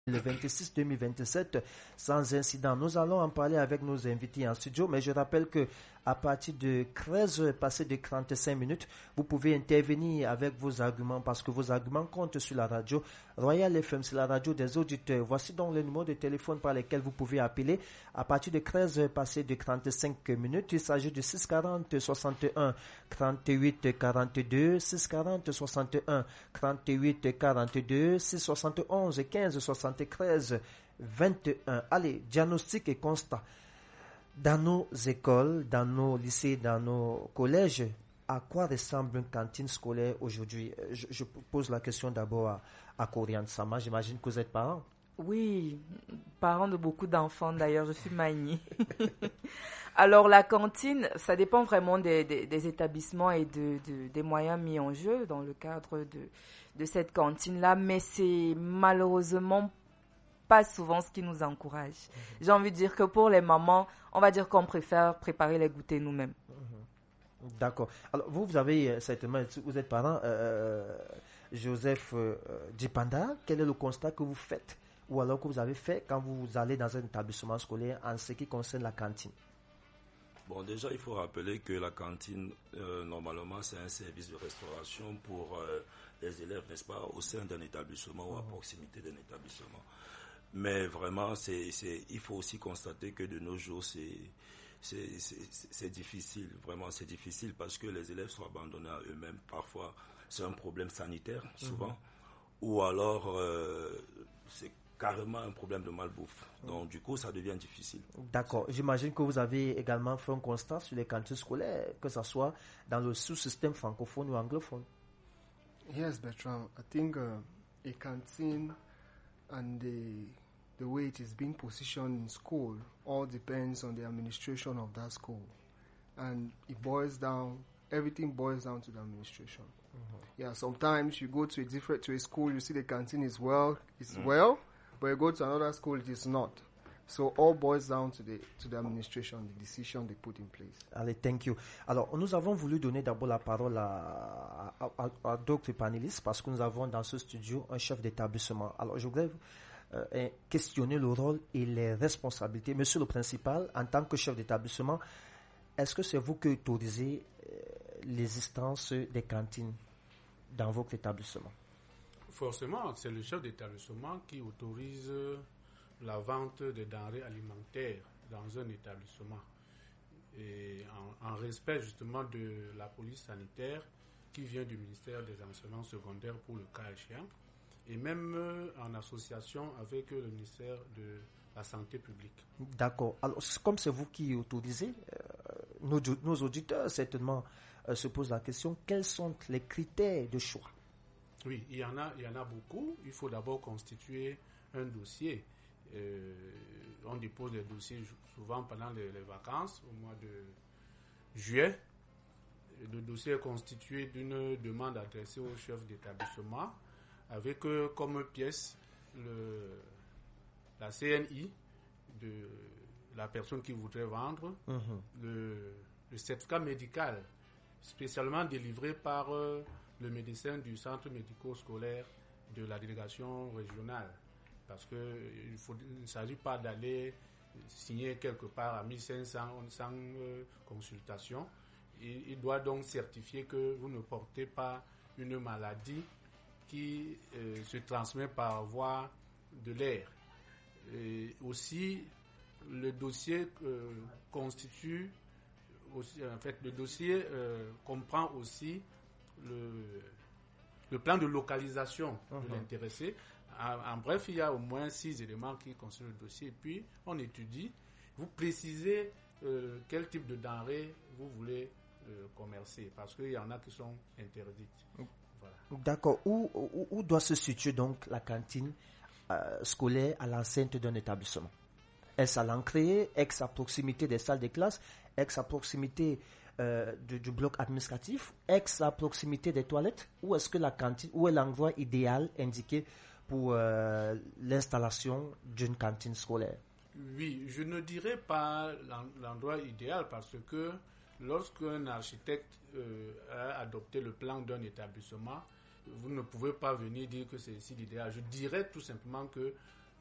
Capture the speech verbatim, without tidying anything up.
Le vingt-six deux mille vingt-sept sans incident. Nous allons en parler avec nos invités en studio, mais je rappelle que à partir de treize heures passées de trente-cinq minutes, vous pouvez intervenir avec vos arguments parce que vos arguments comptent sur la radio. Royal F M, c'est la radio des auditeurs. Voici donc le numéro de téléphone par lesquels vous pouvez appeler à partir de treize heures passées de trente-cinq minutes. Il s'agit de six quarante soixante et un trente-huit quarante-deux, six quarante soixante et un trente-huit quarante-deux, six soixante et onze quinze soixante-treize vingt et un. Allez, diagnostic et constat. Dans nos écoles, dans nos lycées, dans nos collèges, à quoi ressemble une cantine scolaire aujourd'hui? je, je pose la question d'abord à, à Coriane Sama. J'imagine que vous êtes parent. Oui, parent de beaucoup d'enfants d'ailleurs, je suis Magni. Alors la cantine, ça dépend vraiment des, des, des établissements et de, de, des moyens mis en jeu dans le cadre de, de cette cantine-là, mais c'est malheureusement pas souvent ce qui nous encourage. Mmh. J'ai envie de dire que pour les mamans, on va dire qu'on préfère préparer les goûters nous-mêmes. Mmh. D'accord. Alors vous, vous avez certainement, vous êtes parent, euh, Joseph euh, Djipanda, quel est le constat que vous faites ou alors que vous avez fait quand vous allez dans un établissement scolaire en ce qui concerne la cantine? Bon, déjà, il faut rappeler que la cantine, euh, normalement, c'est un service de restauration pour euh, les élèves, n'est-ce pas, au sein d'un établissement mmh. ou à proximité d'un établissement. Mais vraiment, c'est, c'est, il faut aussi constater que de nos jours, c'est, c'est, c'est, c'est difficile. Vraiment, c'est difficile parce que les élèves sont abandonnés à eux-mêmes. Parfois, c'est un problème sanitaire, souvent. Mmh. Ou alors, euh, c'est carrément un problème de malbouffe. Donc, du coup, ça devient difficile. D'accord. J'imagine que vous avez également fait un constat sur les cantines scolaires, que ce soit dans le sous-système francophone ou anglophone. Yes, Bertrand. I think uh, a canteen and the the way it is being positioned in school all depends on the administration of that school, and it boils down. Everything boils down to the administration. Mm-hmm. Yeah, sometimes you go to a different to a school, you see the canteen is well, it's mm. well, but you go to another school, it is not. So all boils down to the to the administration, the decision they put in place. Allez, thank you. Alors, nous avons voulu donner d'abord la parole à, à, à, à d'autres panélistes parce que nous avons dans ce studio un chef d'établissement. Alors, je voudrais euh, questionner le rôle et les responsabilités. Monsieur le principal, en tant que chef d'établissement, est-ce que c'est vous qui autorisez euh, l'existence des cantines dans votre établissement? Forcément, c'est le chef d'établissement qui autorise la vente des denrées alimentaires dans un établissement. Et en, en respect justement de la police sanitaire qui vient du ministère des Enseignements secondaires pour le cas échéant, et même en association avec le ministère de la Santé publique. D'accord. Alors, comme c'est vous qui autorisez, euh, nos, nos auditeurs certainement euh, se posent la question, quels sont les critères de choix? Oui, il y en a, il y en a beaucoup. Il faut d'abord constituer un dossier. Euh, on dépose des dossiers souvent pendant les, les vacances, au mois de juillet. Le dossier est constitué d'une demande adressée au chef d'établissement avec euh, comme pièce le, la C N I de la personne qui voudrait vendre, mmh. le, le certificat médical spécialement délivré par euh, le médecin du centre médico-scolaire de la délégation régionale. Parce qu'il ne s'agit pas d'aller signer quelque part à mille cinq cents sans euh, consultation. Il, il doit donc certifier que vous ne portez pas une maladie qui euh, se transmet par voie de l'air. Et aussi, le dossier euh, constitue, aussi, en fait, le dossier euh, comprend aussi le, le plan de localisation uh-huh. de l'intéressé. En, en bref, il y a au moins six éléments qui concernent le dossier. Et puis, on étudie. Vous précisez euh, quel type de denrées vous voulez euh, commercer, parce qu'il y en a qui sont interdites. Voilà. D'accord. Où, où, où doit se situer donc la cantine euh, scolaire à l'enceinte d'un établissement? Est-ce à l'entrée? Est-ce à proximité des salles de classe? Est-ce à proximité euh, du, du bloc administratif? Est-ce à proximité des toilettes? Ou est-ce que la cantine, où est l'endroit idéal indiqué pour euh, l'installation d'une cantine scolaire? Oui, je ne dirais pas l'endroit idéal parce que lorsqu'un architecte euh, a adopté le plan d'un établissement, vous ne pouvez pas venir dire que c'est ici l'idéal. Je dirais tout simplement que